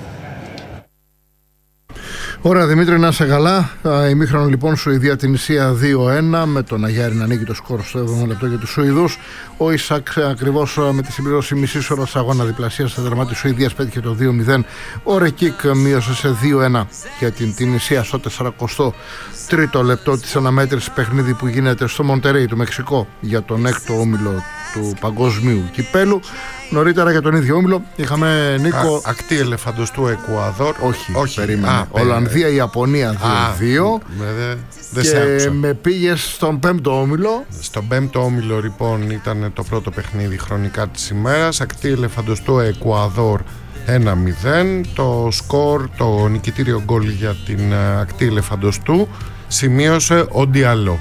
Speaker 2: Ωραία, Δημήτρη, να είσαι καλά. Ημίχρονο λοιπόν, Σουηδία Τινησία δύο ένα, με τον Αγιάρη να ανοίγει το σκορ στο έβδομο λεπτό για τους Σουηδούς. Ο Ισακ ακριβώς με τη συμπληρώση μισής ώρας αγώνα διπλασίας στα δερμά της Σουηδίας πέτυχε το δύο μηδέν. Ο Ρεκίκ μείωσε σε δύο ένα για την Τινησία στο σαραντοστό τρίτο λεπτό της αναμέτρησης, παιχνίδι που γίνεται στο Μοντερέι του Μεξικό για τον έκτο όμιλο του παγκόσμιου κυπέλου. Νωρίτερα για τον ίδιο όμιλο είχαμε, Νίκο.
Speaker 4: Α, ακτή ελεφαντοστού Εκουαδόρ.
Speaker 2: Όχι,
Speaker 4: Όχι.
Speaker 2: περίμενε.
Speaker 4: Α,
Speaker 2: Ολλανδία, Ιαπωνία δύο δύο.
Speaker 4: Δε
Speaker 2: Και με πήγες στον πέμπτο όμιλο.
Speaker 4: Στον πέμπτο όμιλο λοιπόν ήταν το πρώτο παιχνίδι χρονικά της ημέρας. Ακτή ελεφαντοστού Εκουαδόρ ένα μηδέν. Το σκορ, το νικητήριο γκολ για την ακτή ελεφαντοστού σημείωσε ο Ντιαλό.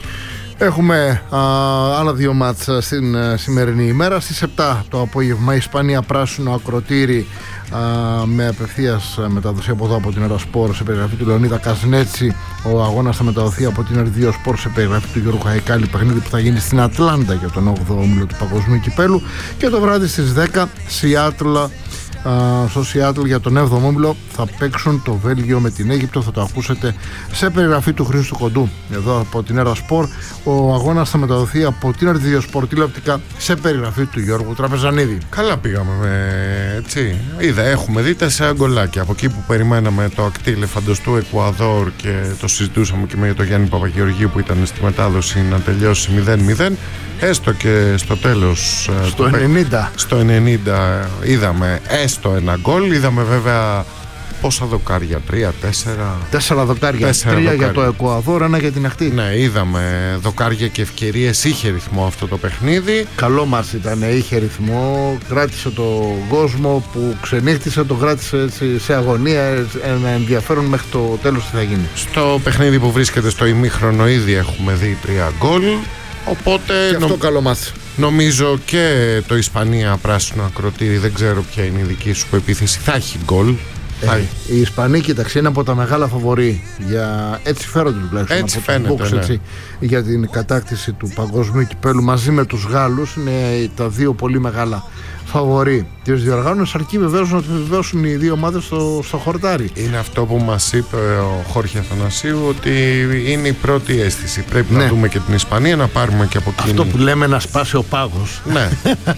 Speaker 2: Έχουμε α, άλλα δύο μάτς στην α, σημερινή ημέρα. Στις επτά το απόγευμα Ισπανία πράσινο ακροτήρι, α, με απευθείας μεταδοσία από εδώ από την Ερασπόρ σε περιγραφή του Λεωνίδα Κασνέτσι. Ο αγώνας θα μεταδοθεί από την Ερδίο Σπορ σε περιγραφή του Γιώργου Χαϊκάλη, παιχνίδι που θα γίνει στην Ατλάντα για τον όγδοο όμιλο του Παγκοσμίου Κυπέλου. Και το βράδυ στις δέκα Σιάτλ, στο Σιάτλ για τον έβδομο όμιλο θα παίξουν το Βέλγιο με την Αίγυπτο. Θα το ακούσετε σε περιγραφή του Χρήστου Κοντού εδώ από την Ερασπορ. Ο αγώνας θα μεταδοθεί από την Ερδίο Σπορ τηλεοπτικά σε περιγραφή του Γιώργου Τραπεζανίδη.
Speaker 4: Καλά πήγαμε, έτσι. Είδα, έχουμε δει τέσσερα γκολάκια. Από εκεί που περιμέναμε το ακτή ελεφαντοστού Εκουαδόρ και το συζητούσαμε και με τον Γιάννη Παπαγεωργίου που ήταν στη μετάδοση να τελειώσει μηδέν μηδέν, έστω και στο τέλος,
Speaker 2: στο ενενήντα,
Speaker 4: στο ενενήντα είδαμε έστω ένα γκολ. Είδαμε βέβαια πόσα δοκάρια, τρία, τέσσερα.
Speaker 2: Τέσσερα δοκάρια,
Speaker 4: τέσσερα
Speaker 2: τρία
Speaker 4: δοκάρια.
Speaker 2: για το Εκουαδόρ, ένα για την ακτή.
Speaker 4: Ναι, είδαμε δοκάρια και ευκαιρίες, είχε ρυθμό αυτό το παιχνίδι.
Speaker 2: Καλό μας ήταν, είχε ρυθμό, κράτησε τον κόσμο που ξενύχτησε, το κράτησε έτσι, σε αγωνία, ένα ενδιαφέρον μέχρι το τέλος τι θα γίνει.
Speaker 4: Στο παιχνίδι που βρίσκεται στο ημίχρονο ήδη έχουμε δει τρία γκολ. Οπότε
Speaker 2: και αυτό
Speaker 4: νο...
Speaker 2: καλό μάτς.
Speaker 4: Νομίζω και το Ισπανία πράσινο ακροτήρι, δεν ξέρω ποια είναι η δική σου επίθεση, θα έχει γκολ.
Speaker 2: Ε, οι Ισπανοί, κοίταξε, είναι από τα μεγάλα φαβορί για, έτσι φέρονται τουλάχιστον
Speaker 4: έτσι
Speaker 2: από
Speaker 4: φαίνεται,
Speaker 2: box,
Speaker 4: ναι.
Speaker 2: έτσι, για την κατάκτηση του παγκοσμίου κυπέλου μαζί με τους Γάλλους. Είναι τα δύο πολύ μεγάλα φαβορί της διοργάνωσης, αρκεί βεβαίως να επιβεβαιώσουν οι δύο ομάδες στο, στο χορτάρι.
Speaker 4: Είναι αυτό που μας είπε ο Χόρχε Αθανασίου, ότι είναι η πρώτη αίσθηση. Πρέπει
Speaker 2: ναι.
Speaker 4: να δούμε και την Ισπανία, να πάρουμε και από εκείνη.
Speaker 2: Αυτό που λέμε να σπάσει ο πάγος.
Speaker 4: Ναι.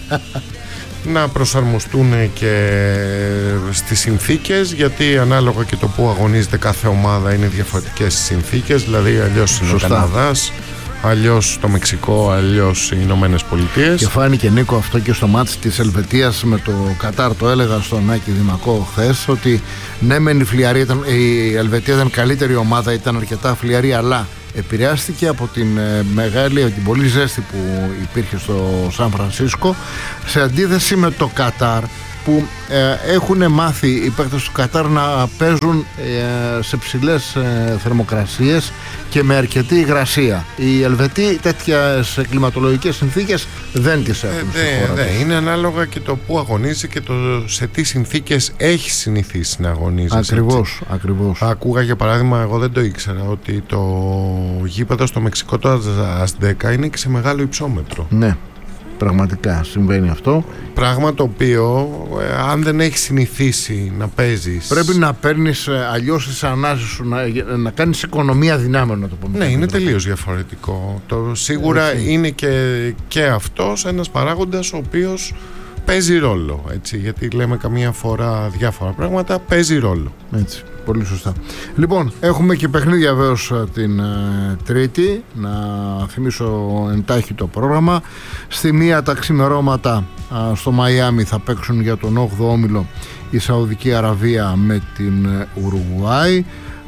Speaker 4: Να προσαρμοστούν και στις συνθήκες, γιατί ανάλογα και το που αγωνίζεται κάθε ομάδα είναι διαφορετικές συνθήκες. Δηλαδή αλλιώς είναι ο Καναδάς, αλλιώς το Μεξικό, αλλιώς οι Ηνωμένες Πολιτείες.
Speaker 2: Και φάνηκε, Νίκο, αυτό και στο μάτς της Ελβετίας με το Κατάρ. Το έλεγα στον Άκη Δημακό χθες, ότι ναι μεν η, φλιαρή ήταν, η Ελβετία ήταν καλύτερη ομάδα, ήταν αρκετά φλιαρή, αλλά επηρεάστηκε από την ε, μεγάλη, από την πολύ ζέστη που υπήρχε στο Σαν Φρανσίσκο, σε αντίθεση με το Κατάρ, που ε, έχουν μάθει οι παίκτες του Κατάρ να παίζουν ε, σε ψηλές ε, θερμοκρασίες και με αρκετή υγρασία. Οι Ελβετοί τέτοιες κλιματολογικές συνθήκες δεν τις έχουν.
Speaker 4: Ε, δε, δε. Είναι ανάλογα και το που αγωνίζει και το σε τι συνθήκες έχει συνηθίσει να αγωνίζει.
Speaker 2: Ακριβώς, ακριβώς.
Speaker 4: Ακούγα για παράδειγμα, εγώ δεν το ήξερα, ότι το γήπεδο στο Μεξικό, το Αζτέκα, είναι και σε μεγάλο υψόμετρο.
Speaker 2: Ναι. Πραγματικά συμβαίνει αυτό.
Speaker 4: Πράγμα το οποίο, ε, αν δεν έχεις συνηθίσει να παίζεις,
Speaker 2: πρέπει να παίρνεις ε, αλλιώς τις ανάσεις σου, να, να κάνεις οικονομία δυνάμεων, να το πούμε.
Speaker 4: Ναι, είναι τελείως διαφορετικό. Το, σίγουρα έτσι. Είναι και, και αυτός ένας παράγοντας ο οποίος παίζει ρόλο. Έτσι, γιατί λέμε καμία φορά διάφορα πράγματα, παίζει ρόλο.
Speaker 2: Έτσι. Πολύ σωστά. Λοιπόν, έχουμε και παιχνίδια βέβαιως την ε, Τρίτη. Να θυμίσω εντάχει το πρόγραμμα. Στη μία τα ξημερώματα ε, στο Μαϊάμι θα παίξουν για τον όγδοο όμιλο η Σαουδική Αραβία με την Ουρουγουάη.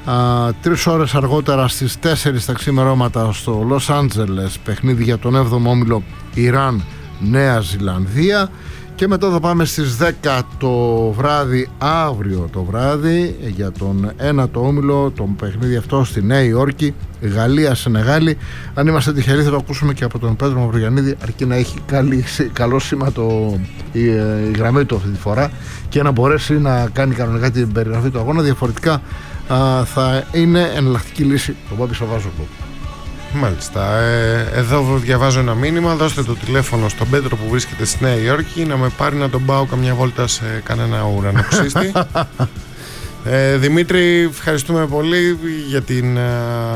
Speaker 2: Ε, τρεις ώρες αργότερα στις τέσσερις τα ξημερώματα στο Λος Άντζελες παιχνίδι για τον έβδομο όμιλο Ιράν Νέα Ζηλανδία. Και μετά θα πάμε στις δέκα το βράδυ, αύριο το βράδυ, για τον ένατο όμιλο, τον παιχνίδι αυτό στη Νέα Υόρκη, Γαλλία-Σενεγάλη. Αν είμαστε τυχεροί θα το ακούσουμε και από τον Πέτρο Μαυρογιαννίδη, αρκεί να έχει καλή, καλό σήμα το, η, η γραμμή του αυτή τη φορά και να μπορέσει να κάνει κανονικά την περιγραφή του αγώνα. Διαφορετικά α, θα είναι εναλλακτική λύση το Μπάμπη Σαββάζογλου.
Speaker 4: Μάλιστα. Ε, εδώ διαβάζω ένα μήνυμα. Δώστε το τηλέφωνο στον Πέτρο που βρίσκεται στη Νέα Υόρκη να με πάρει να τον πάω καμιά βόλτα σε κανένα ουρανοξύστη. ε, Δημήτρη, ευχαριστούμε πολύ για την ε,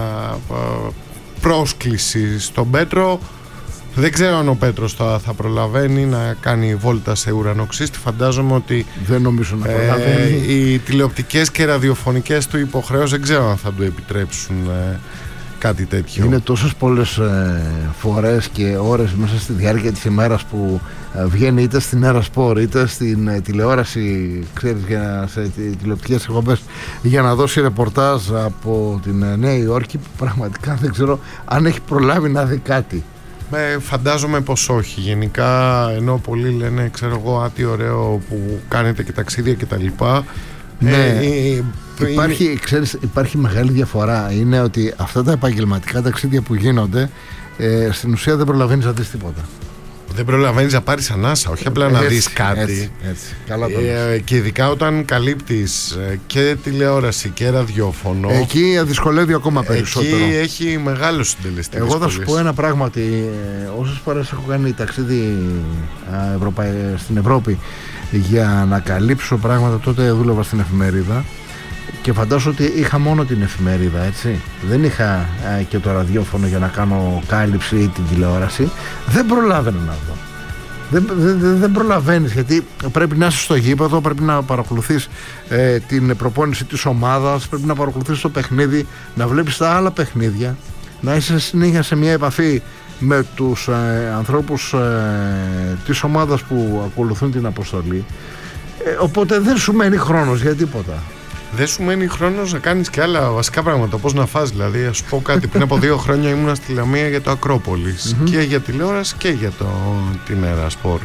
Speaker 4: πρόσκληση στον Πέτρο. Δεν ξέρω αν ο Πέτρος θα, θα προλαβαίνει να κάνει βόλτα σε ουρανοξύστη. Φαντάζομαι ότι
Speaker 2: δεν νομίζω να προλαβαίνει.
Speaker 4: Ε, οι τηλεοπτικές και ραδιοφωνικές του υποχρεώσεις δεν ξέρω αν θα του επιτρέψουν ε, κάτι τέτοιο.
Speaker 2: Είναι τόσες πολλές ε, φορές και ώρες μέσα στη διάρκεια της ημέρας που ε, βγαίνει είτε στην Έρα Σπορ είτε στην ε, τηλεόραση, ξέρεις, για, σε τηλεοπτικές εκπομπές, για να δώσει ρεπορτάζ από την ε, Νέα Υόρκη, που πραγματικά δεν ξέρω αν έχει προλάβει να δει κάτι.
Speaker 4: Ε, φαντάζομαι πως όχι. Γενικά, ενώ πολλοί λένε, ξέρω εγώ, α, τι ωραίο που κάνετε και ταξίδια και τα λοιπά.
Speaker 2: Ναι,
Speaker 4: ε, ε,
Speaker 2: υπάρχει, είναι... ξέρεις, υπάρχει μεγάλη διαφορά. Είναι ότι αυτά τα επαγγελματικά ταξίδια που γίνονται, ε, στην ουσία δεν προλαβαίνεις να δεις τίποτα.
Speaker 4: Δεν προλαβαίνεις να πάρεις ανάσα, όχι απλά έτσι, να δεις κάτι.
Speaker 2: Έτσι, έτσι. Καλά το
Speaker 4: ε, και ειδικά όταν καλύπτεις και τηλεόραση και ραδιόφωνο,
Speaker 2: εκεί δυσκολεύει ακόμα περισσότερο.
Speaker 4: Εκεί έχει μεγάλο συντελεστή.
Speaker 2: Εγώ θα σου πω ένα πράγμα, ότι όσες φορές έχω κάνει ταξίδι Ευρωπα... στην Ευρώπη για να καλύψω πράγματα, τότε δούλευα στην εφημερίδα και φαντάζομαι ότι είχα μόνο την εφημερίδα, έτσι. Δεν είχα ε, και το ραδιόφωνο για να κάνω κάλυψη ή την τηλεόραση. Δεν προλάβαινα να δω. Δεν, δεν, δεν προλαβαίνεις, γιατί πρέπει να είσαι στο γήπεδο, πρέπει να παρακολουθείς ε, την προπόνηση της ομάδας, πρέπει να παρακολουθείς το παιχνίδι, να βλέπεις τα άλλα παιχνίδια, να είσαι συνέχεια σε μια επαφή με τους ε, ανθρώπους ε, της ομάδας που ακολουθούν την αποστολή. Ε, οπότε δεν σου μένει χρόνος για τίποτα.
Speaker 4: Δεν σου μένει χρόνος να κάνεις και άλλα βασικά πράγματα, όπως να φας. Δηλαδή, ας σου πω κάτι, πριν από δύο χρόνια ήμουνα στη Λαμία για το Ακρόπολης και για τηλεόραση και για το, την Έρα Σπορ.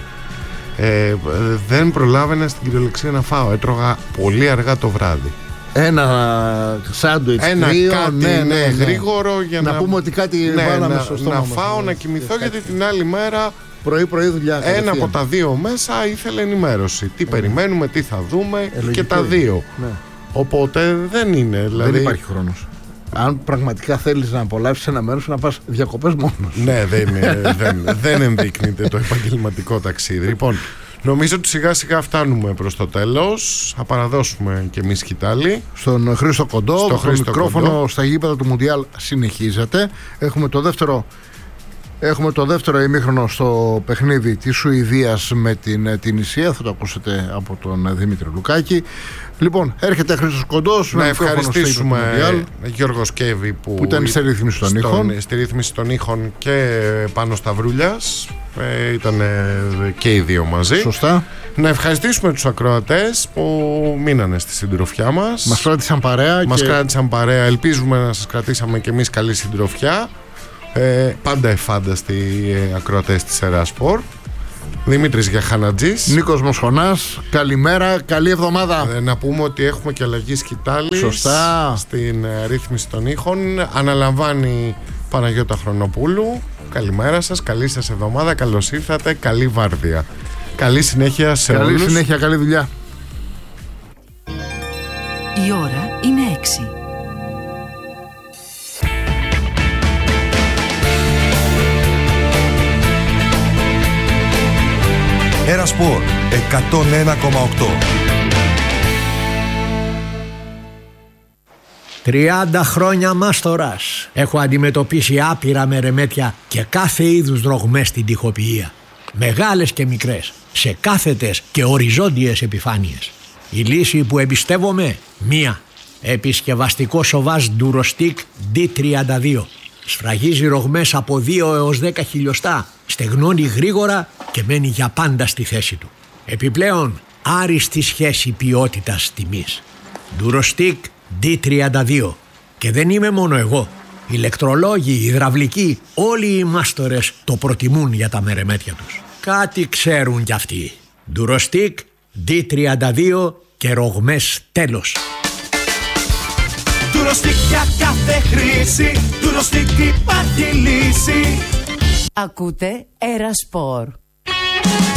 Speaker 4: Ε, δεν προλάβαινα στην κυριολεξία να φάω, έτρωγα πολύ αργά το βράδυ.
Speaker 2: Ένα σάντουιτς,
Speaker 4: ένα
Speaker 2: κρύο,
Speaker 4: κάτι
Speaker 2: ναι, ναι, ναι.
Speaker 4: γρήγορο για να,
Speaker 2: να πούμε ότι κάτι
Speaker 4: ναι,
Speaker 2: βάλαμε
Speaker 4: να,
Speaker 2: στο στόμα
Speaker 4: να
Speaker 2: μας,
Speaker 4: φάω,
Speaker 2: ναι,
Speaker 4: να κοιμηθώ, γιατί την άλλη μέρα
Speaker 2: πρωί-πρωί δουλειά.
Speaker 4: Ένα από τα δύο μέσα ήθελε ενημέρωση. Τι ε, περιμένουμε, τι θα δούμε ε, και τα δύο. Ναι. Οπότε δεν είναι. Δηλαδή...
Speaker 2: Δεν υπάρχει χρόνος. Αν πραγματικά θέλεις να απολαύσεις ένα μέρος, να πας διακοπές μόνος.
Speaker 4: Ναι, δεν, δεν, δεν ενδείκνυται το επαγγελματικό ταξίδι. Λοιπόν, νομίζω ότι σιγά σιγά φτάνουμε προς το τέλος. Θα παραδώσουμε και εμείς σκητάλη
Speaker 2: στον Χρήστο Κοντό.
Speaker 4: Στο
Speaker 2: το
Speaker 4: Χρήστο
Speaker 2: μικρόφωνο
Speaker 4: Κοντό.
Speaker 2: Στα γήπεδα του Μουντιάλ συνεχίζεται. Έχουμε το δεύτερο Έχουμε το δεύτερο ημίχρονο στο παιχνίδι της Σουηδίας με την Τινησία. Θα το ακούσετε από τον Δημήτρη Λουκάκη. Λοιπόν, έρχεται Χρήστος Κοντός.
Speaker 4: Να ευχαριστήσουμε Γιώργο Σκέβη που,
Speaker 2: που ήταν στη ρύθμιση των ήχων.
Speaker 4: Στη ρύθμιση των ήχων και πάνω Σταυρούλιας. Ε, ήταν και οι δύο μαζί.
Speaker 2: Σωστά.
Speaker 4: Να ευχαριστήσουμε τους ακροατές που μείνανε στη συντροφιά μας.
Speaker 2: Μας κράτησαν παρέα.
Speaker 4: Μας
Speaker 2: και...
Speaker 4: κράτησαν παρέα. Ελπίζουμε να σας κρατήσαμε και εμείς καλή συντροφιά. Ε, πάντα εφάνταστοι ε, ακροατές της Ερασπορ. Δημήτρης Γιαχανατζής,
Speaker 2: Νίκος Μοσχονάς. Καλημέρα, καλή εβδομάδα.
Speaker 4: ε, Να πούμε ότι έχουμε και αλλαγή σκητάλης.
Speaker 2: Σωστά.
Speaker 4: Στην ε, ρύθμιση των ήχων. Αναλαμβάνει Παναγιώτα Χρονοπούλου. Καλημέρα σας, καλή σας εβδομάδα. Καλώς ήρθατε, καλή βάρδια. Καλή συνέχεια σε
Speaker 2: καλή
Speaker 4: όλους.
Speaker 2: Καλή συνέχεια, καλή δουλειά.
Speaker 5: Η ώρα είναι έξι.
Speaker 6: Ερασπορ εκατόν ένα κόμμα οκτώ.
Speaker 7: τριάντα χρόνια μάστορας. Έχω αντιμετωπίσει άπειρα μερεμέτια και κάθε είδους δρογμές στην τοιχοποιία. Μεγάλες και μικρές, σε κάθετες και οριζόντιες επιφάνειες. Η λύση που εμπιστεύομαι, μία. Επισκευαστικό σοβάζ Durostic ντι τριάντα δύο. Σφραγίζει ρογμές από δύο έως δέκα χιλιοστά, στεγνώνει γρήγορα και μένει για πάντα στη θέση του. Επιπλέον, άριστη σχέση ποιότητας τιμής. Durostic ντι τριάντα δύο. Και δεν είμαι μόνο εγώ. Ηλεκτρολόγοι, υδραυλικοί, όλοι οι μάστορες το προτιμούν για τα μερεμέτια τους. Κάτι ξέρουν κι αυτοί. Durostic ντι τριάντα δύο και ρογμές τέλος.
Speaker 8: Durostic για κάθε χρήση, Durostic υπάρχει λύση.
Speaker 5: Ακούτε Ερασπορ.